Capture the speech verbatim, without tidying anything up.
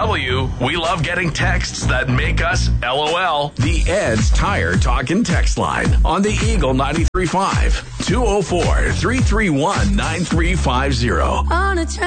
W, we love getting texts that make us LOL. The Ed's Tire Talk and Text Line on the Eagle ninety-three point five, two oh four, three three one, nine three five zero. On a